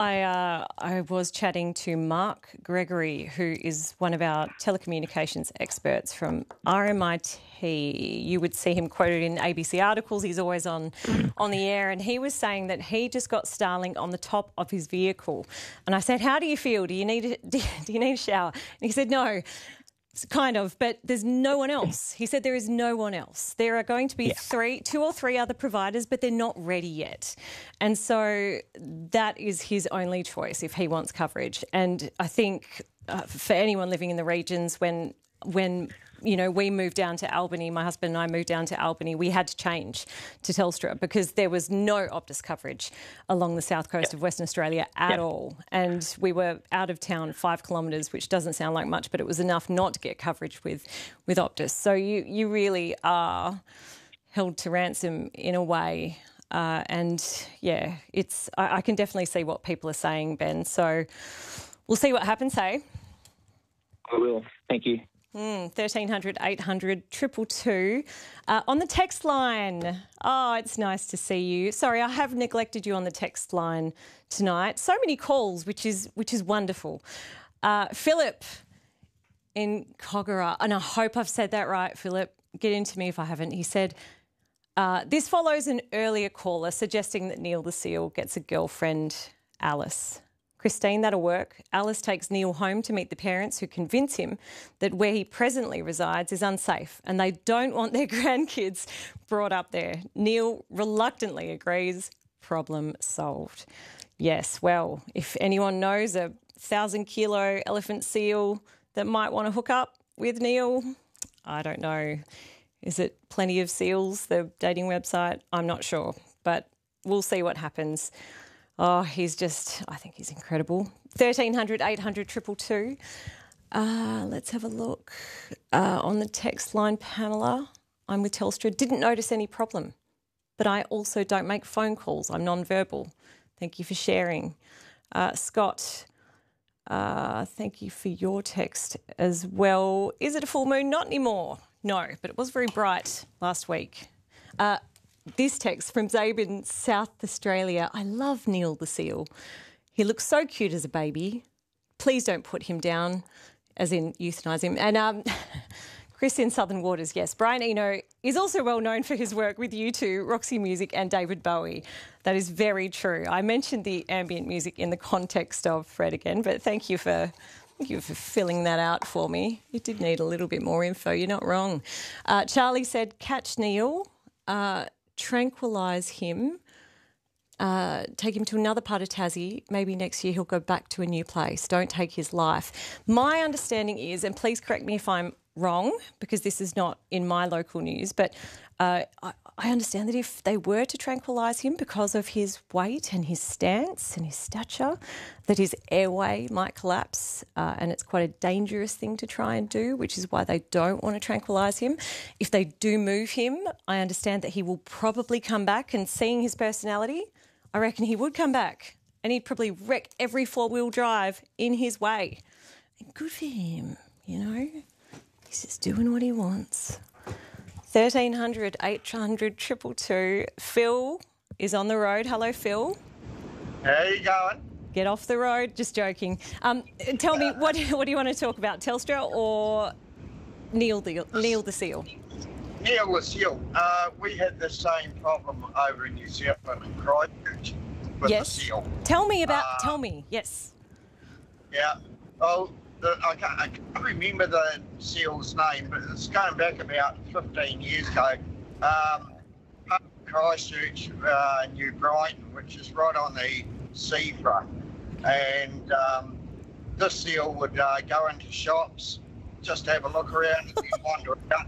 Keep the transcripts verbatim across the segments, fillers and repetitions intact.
I uh, I was chatting to Mark Gregory, who is one of our telecommunications experts from R M I T. You would see him quoted in A B C articles. He's always on on the air, and he was saying that he just got Starlink on the top of his vehicle. And I said, "How do you feel? Do you need a, do you need a shower?" And he said, "No." Kind of, but there's no one else. He said there is no one else. There are going to be yeah. three, two or three other providers, but they're not ready yet. And so that is his only choice if he wants coverage. And I think uh, for anyone living in the regions, when when you know we moved down to Albany, my husband and I moved down to Albany, we had to change to Telstra because there was no Optus coverage along the south coast yep. of Western Australia at yep. all. And we were out of town five kilometres, which doesn't sound like much, but it was enough not to get coverage with, with Optus. So you, you really are held to ransom in a way. Uh, and, yeah, it's I, I can definitely see what people are saying, Ben. So we'll see what happens, hey? I will. Thank you. Mm, thirteen hundred, eight hundred, two two two. Uh, on the text line. Oh, it's nice to see you. Sorry, I have neglected you on the text line tonight. So many calls, which is which is wonderful. Uh, Philip in Kogarah, and I hope I've said that right, Philip. Get into me if I haven't. He said, uh, this follows an earlier caller suggesting that Neil the Seal gets a girlfriend, Alice. Christine, that'll work. Alice takes Neil home to meet the parents who convince him that where he presently resides is unsafe and they don't want their grandkids brought up there. Neil reluctantly agrees. Problem solved. Yes, well, if anyone knows a thousand kilo elephant seal that might want to hook up with Neil, I don't know. Is it Plenty of Seals, the dating website? I'm not sure, but we'll see what happens. Oh, he's just, I think he's incredible. thirteen hundred, eight hundred, two two two. Uh, let's have a look. Uh, on the text line, Pamela, I'm with Telstra. Didn't notice any problem, but I also don't make phone calls. I'm non-verbal. Thank you for sharing. Uh, Scott, uh, thank you for your text as well. Is it a full moon? Not anymore. No, but it was very bright last week. Uh, This text from Zabe in South Australia. I love Neil the Seal. He looks so cute as a baby. Please don't put him down, as in euthanise him. And um, Chris in Southern Waters, yes. Brian Eno is also well known for his work with U two, Roxy Music and David Bowie. That is very true. I mentioned the ambient music in the context of Fred again, but thank you for... Thank you for filling that out for me. You did need a little bit more info. You're not wrong. Uh, Charlie said, catch Neil. Uh, tranquilise him, uh, take him to another part of Tassie. Maybe next year he'll go back to a new place. Don't take his life. My understanding is, and please correct me if I'm wrong, because this is not in my local news, but uh, I, I understand that if they were to tranquilise him because of his weight and his stance and his stature, that his airway might collapse, uh, and it's quite a dangerous thing to try and do, which is why they don't want to tranquilise him. If they do move him, I understand that he will probably come back, and seeing his personality, I reckon he would come back and he'd probably wreck every four-wheel drive in his way. And good for him, you know. He's just doing what he wants. thirteen hundred, eight hundred, two two two. Phil is on the road. Hello, Phil. How you going? Get off the road. Just joking. Um, tell me, what what do you want to talk about, Telstra or Neil the Neil the Seal? Neil the Seal. Uh, we had the same problem over in New Zealand in Christchurch with yes. the seal. Tell me about. Uh, tell me. Yes. Yeah. Well, the, I, can't, I can't remember the seal's name, but it's going back about fifteen years ago. Um, Christchurch, uh, New Brighton, which is right on the seafront, and um, this seal would uh, go into shops, just have a look around and wander out.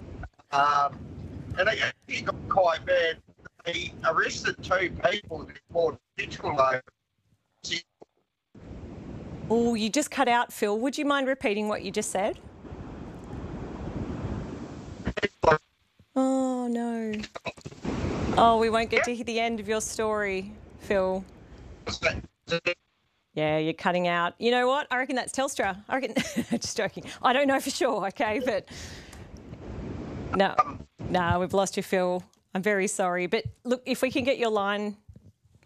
Um, and it actually got quite bad. They arrested two people that poured petrol over. Oh, you just cut out, Phil. Would you mind repeating what you just said? Oh, no. Oh, we won't get to hear the end of your story, Phil. Yeah, you're cutting out. You know what? I reckon that's Telstra. I reckon... Just joking. I don't know for sure, okay, but... No, no, we've lost you, Phil. I'm very sorry. But look, if we can get your line...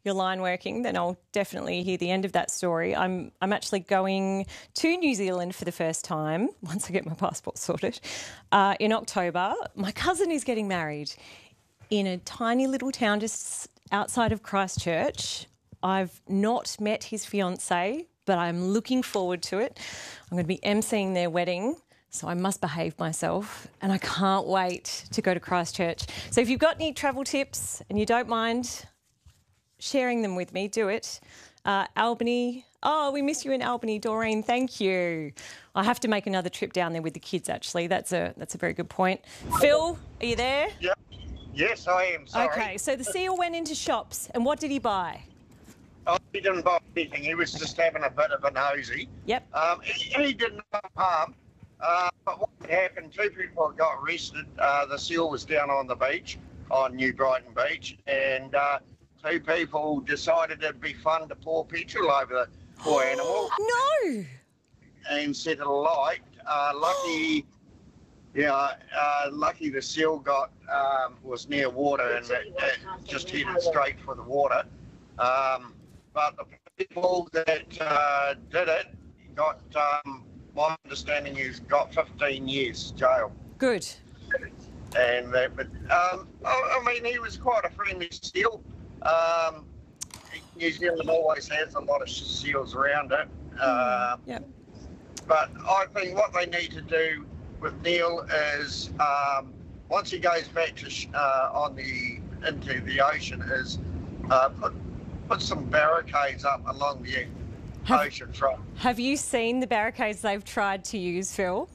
your line working, then I'll definitely hear the end of that story. I'm I'm actually going to New Zealand for the first time once I get my passport sorted uh, in October. My cousin is getting married in a tiny little town just outside of Christchurch. I've not met his fiancée, but I'm looking forward to it. I'm going to be emceeing their wedding, so I must behave myself, and I can't wait to go to Christchurch. So if you've got any travel tips and you don't mind sharing them with me, do it. Uh, Albany. Oh, we miss you in Albany, Doreen. Thank you. I have to make another trip down there with the kids, actually. That's a that's a very good point. Phil, are you there? Yep. Yes, I am. Sorry. Okay, so the seal went into shops, and what did he buy? Oh, he didn't buy anything. He was just having a bit of a nosy. Yep. Um, he, he did no harm. Uh, but what happened, two people got arrested. Uh, the seal was down on the beach, on New Brighton Beach, and uh, two people decided it'd be fun to pour petrol over the poor animal. No! And set it alight. Uh, lucky, yeah, uh, lucky the seal got um, was near water and it, it just headed straight for the water. Um, but the people that uh, did it got, um, my understanding is, got fifteen years jail. Good. And that, but um, I, I mean, he was quite a friendly seal. Um, New Zealand always has a lot of seals around it. Uh, Yep. But I think what they need to do with Neil is, um, once he goes back to sh- uh, on the into the ocean, is uh, put put some barricades up along the Have- ocean front. Have you seen the barricades they've tried to use, Phil?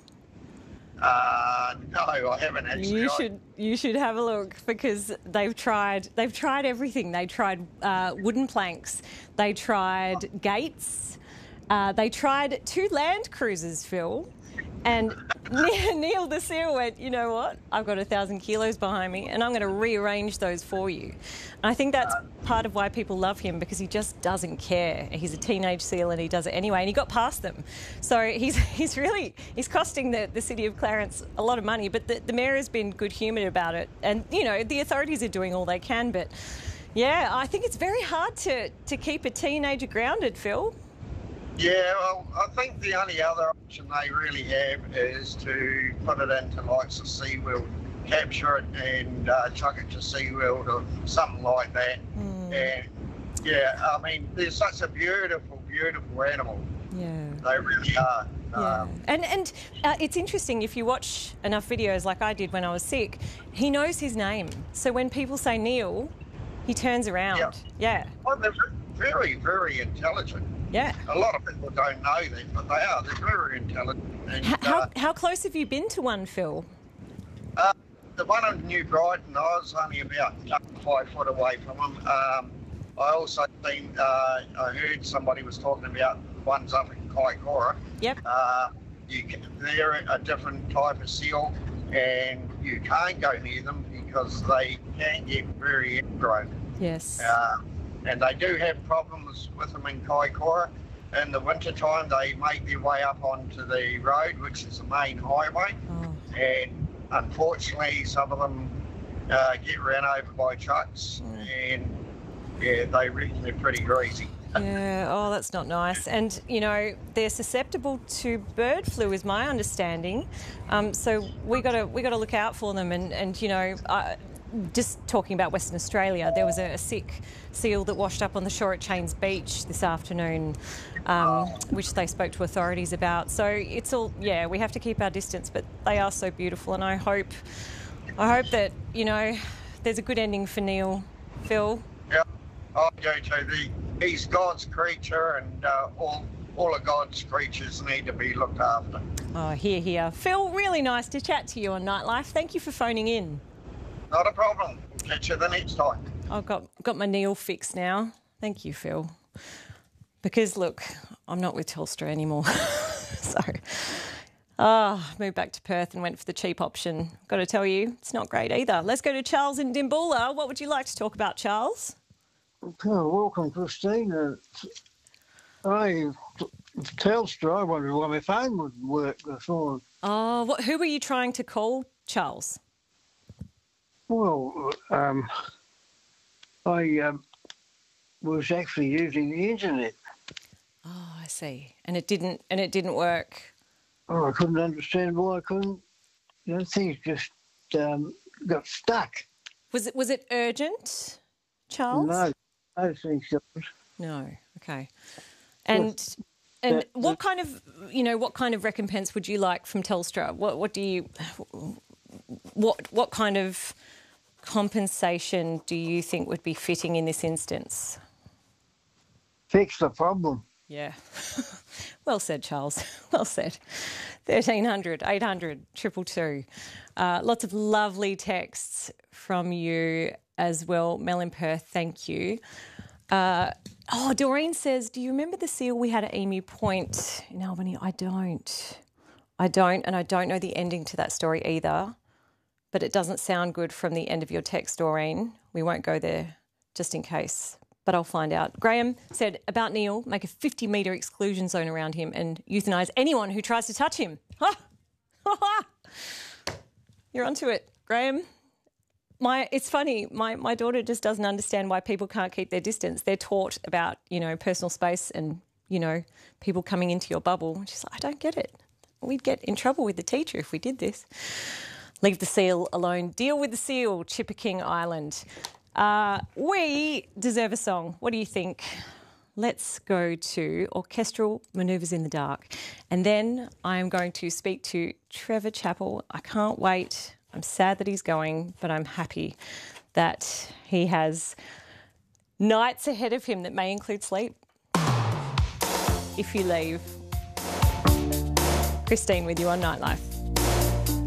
Uh, no, I haven't actually. You I- should you should have a look, because they've tried they've tried everything. They tried uh, wooden planks. They tried gates. Uh, they tried two land cruisers, Phil. And Neil the seal went, you know what? I've got a thousand kilos behind me, and I'm going to rearrange those for you. And I think that's part of why people love him, because he just doesn't care. He's a teenage seal and he does it anyway, and he got past them. So he's he's really he's costing the, the city of Clarence a lot of money, but the, the mayor has been good-humoured about it, and you know the authorities are doing all they can. But yeah, I think it's very hard to to keep a teenager grounded, Phil. Yeah, well, I think the only other option they really have is to put it into likes of SeaWorld, capture it and uh, chuck it to SeaWorld or something like that. Mm. And yeah, I mean, they're such a beautiful, beautiful animal. Yeah. They really are. Yeah. Um, and and uh, it's interesting, if you watch enough videos like I did when I was sick, he knows his name. So when people say Neil, he turns around. Yeah. Yeah. Well, they're very, very intelligent. Yeah. A lot of people don't know that, but they are. They're very intelligent. And, H- how, uh, how close have you been to one, Phil? uh, the one in New Brighton, I was only about five foot away from them. Um, I also seen, uh, I heard somebody was talking about the ones up in Kaikoura. Yep. Uh, you can, they're a different type of seal, and you can't go near them because they can get very ingrown. Yes. Uh, and they do have problems with them in Kaikoura. In the winter time, they make their way up onto the road, which is the main highway. Oh. And unfortunately, some of them uh, get ran over by trucks, Mm. and yeah, they really, they're pretty greasy. Yeah, oh, that's not nice. And, you know, they're susceptible to bird flu, is my understanding. Um, so we got to we got to look out for them. And, and you know, uh, just talking about Western Australia, there was a, a sick seal that washed up on the shore at Chains Beach this afternoon, um, which they spoke to authorities about. So it's all, yeah, we have to keep our distance, but they are so beautiful, and I hope, I hope that, you know, there's a good ending for Neil, Phil. Yeah, I do too. The, he's God's creature, and uh, all all of God's creatures need to be looked after. Oh, here, here. Phil, really nice to chat to you on Nightlife. Thank you for phoning in. Not a problem. We'll catch you the next time. I've got got my Neil fixed now. Thank you, Phil. Because, look, I'm not with Telstra anymore. so, ah, moved back to Perth and went for the cheap option. Got to tell you, it's not great either. Let's go to Charles in Dimboola. What would you like to talk about, Charles? Oh, welcome, Christine. Uh, I, Telstra, I wondered why my phone wouldn't work before. Oh, what, who were you trying to call, Charles? Well, um, I um, was actually using the internet. Oh, I see. And it didn't. And it didn't work. Oh, I couldn't understand why I couldn't. You know, things just um, got stuck. Was it? Was it urgent, Charles? No, I don't think so. No. Okay. And and that- what kind of you know what kind of recompense would you like from Telstra? What what do you what what kind of compensation do you think would be fitting in this instance? Fix the problem. Yeah. Well said, Charles. Well said. thirteen hundred, eight hundred, two two two. Uh, lots of lovely texts from you as well. Mel in Perth, thank you. Uh, oh, Doreen says, do you remember the seal we had at Emu Point in Albany? I don't. I don't, and I don't know the ending to that story either. But it doesn't sound good from the end of your text, Doreen. We won't go there just in case, but I'll find out. Graham said about Neil, make a fifty metre exclusion zone around him and euthanise anyone who tries to touch him. Ha! Ha! You're onto it, Graham. My, it's funny, my, my daughter just doesn't understand why people can't keep their distance. They're taught about, you know, personal space and, you know, people coming into your bubble. She's like, I don't get it. We'd get in trouble with the teacher if we did this. Leave the seal alone. Deal with the seal, Chipper King Island. Uh, we deserve a song. What do you think? Let's go to Orchestral Manoeuvres in the Dark. And then I am going to speak to Trevor Chappell. I can't wait. I'm sad that he's going, but I'm happy that he has nights ahead of him that may include sleep. If you leave. Christine with you on Nightlife.